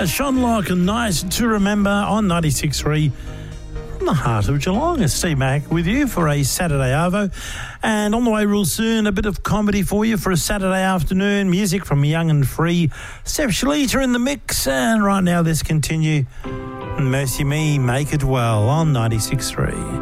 Sean Locke and Nice to Remember on 96.3 from the heart of Geelong. It's Steve Mack with you for a Saturday Arvo. And on the way real soon, a bit of comedy for you for a Saturday afternoon. Music from Young and Free. Steph Shalita in the mix. And right now, let's continue. Mercy Me, Make It Well on 96.3.